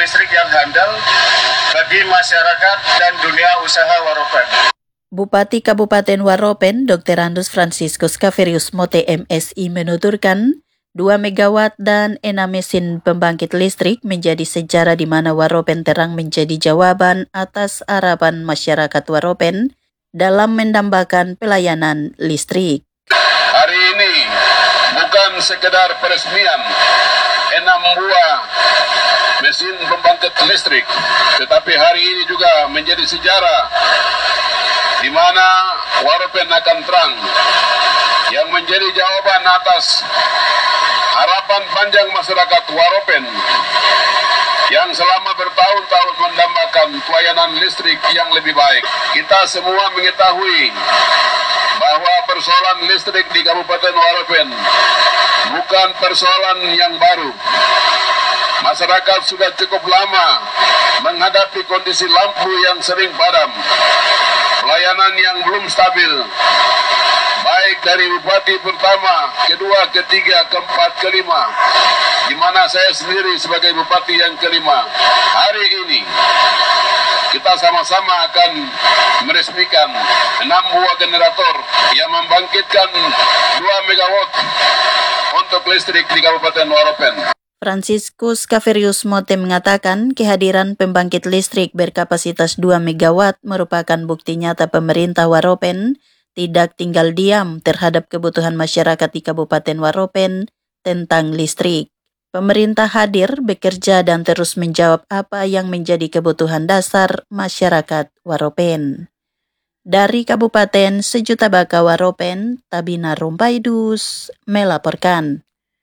listrik yang handal bagi masyarakat dan dunia usaha Waropen. Bupati Kabupaten Waropen, Dr. Andus Franciscus Xaverius Mote MSI menuturkan, 2 megawatt dan 6 mesin pembangkit listrik menjadi sejarah di mana Waropen terang menjadi jawaban atas harapan masyarakat Waropen dalam mendambakan pelayanan listrik. Hari ini bukan sekedar peresmian 6 buah mesin pembangkit listrik, tetapi hari ini juga menjadi sejarah di mana Waropen akan terang yang menjadi jawaban atas harapan panjang masyarakat Waropen yang selama bertahun-tahun mendambakan pelayanan listrik yang lebih baik. Kita semua mengetahui bahwa persoalan listrik di Kabupaten Waropen bukan persoalan yang baru. Masyarakat sudah cukup lama menghadapi kondisi lampu yang sering padam, pelayanan yang belum stabil, baik dari bupati pertama, kedua, ketiga, keempat, kelima, di mana saya sendiri sebagai bupati yang kelima. Hari ini kita sama-sama akan meresmikan 6 buah generator yang membangkitkan 2 megawatt untuk listrik di Kabupaten Waropen. Franciscus Xaverius Mote mengatakan kehadiran pembangkit listrik berkapasitas 2 megawatt merupakan bukti nyata pemerintah Waropen tidak tinggal diam terhadap kebutuhan masyarakat di Kabupaten Waropen tentang listrik. Pemerintah hadir, bekerja dan terus menjawab apa yang menjadi kebutuhan dasar masyarakat Waropen. Dari Kabupaten Sejuta Baka Waropen, Tabina Rumpaidus melaporkan.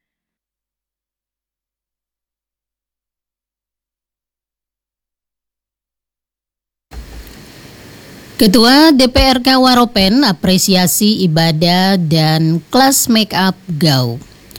Ketua DPRK Waropen apresiasi ibadah dan kelas make up GAU.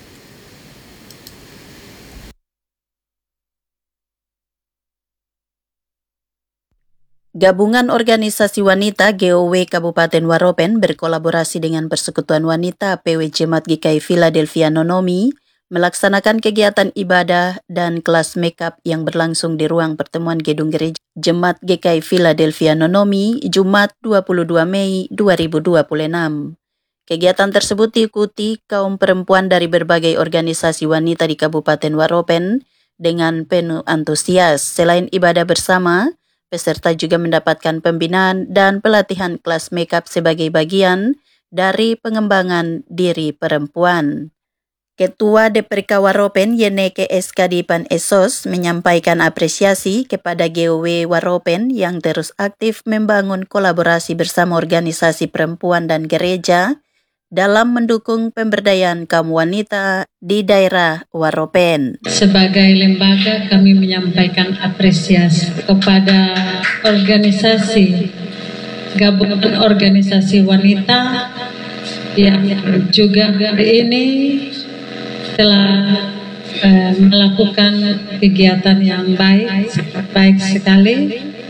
Gabungan Organisasi Wanita GOW Kabupaten Waropen berkolaborasi dengan Persekutuan Wanita PW Jemaat GKI Philadelphia Nonomi melaksanakan kegiatan ibadah dan kelas makeup yang berlangsung di ruang pertemuan Gedung Gereja Jemaat GKI Philadelphia Nonomi Jumat 22 Mei 2026. Kegiatan tersebut diikuti kaum perempuan dari berbagai organisasi wanita di Kabupaten Waropen dengan penuh antusias. Selain ibadah bersama, peserta juga mendapatkan pembinaan dan pelatihan kelas makeup sebagai bagian dari pengembangan diri perempuan. Ketua DPRK Waropen Yeneke Eskadipan Esos menyampaikan apresiasi kepada GOW Waropen yang terus aktif membangun kolaborasi bersama organisasi perempuan dan gereja dalam mendukung pemberdayaan kaum wanita di daerah Waropen. Sebagai lembaga kami menyampaikan apresiasi kepada gabungan organisasi wanita yang juga ini telah melakukan kegiatan yang baik sekali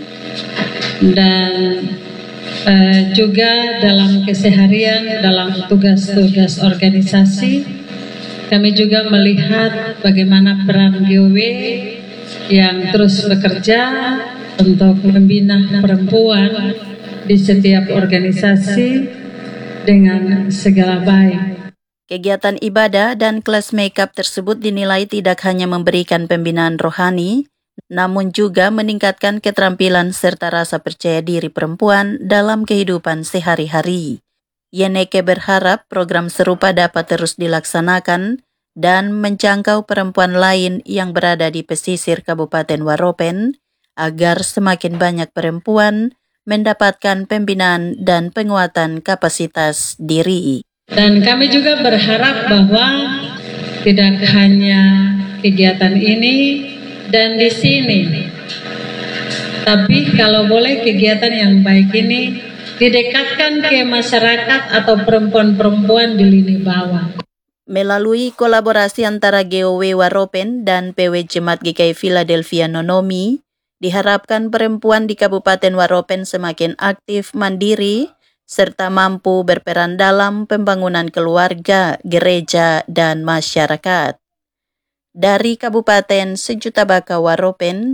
dan juga dalam keseharian dalam tugas-tugas organisasi kami juga melihat bagaimana peran GOW yang terus bekerja untuk membina perempuan di setiap organisasi dengan segala baik. Kegiatan ibadah dan kelas makeup tersebut dinilai tidak hanya memberikan pembinaan rohani, namun juga meningkatkan keterampilan serta rasa percaya diri perempuan dalam kehidupan sehari-hari. Yeneke berharap program serupa dapat terus dilaksanakan dan menjangkau perempuan lain yang berada di pesisir Kabupaten Waropen agar semakin banyak perempuan mendapatkan pembinaan dan penguatan kapasitas diri. Dan kami juga berharap bahwa tidak hanya kegiatan ini dan di sini, tapi kalau boleh kegiatan yang baik ini didekatkan ke masyarakat atau perempuan-perempuan di lini bawah. Melalui kolaborasi antara GOW Waropen dan PW Jemaat GKI Philadelphia Nonomi, diharapkan perempuan di Kabupaten Waropen semakin aktif mandiri serta mampu berperan dalam pembangunan keluarga, gereja, dan masyarakat. Dari Kabupaten Sejuta Baka Waropen,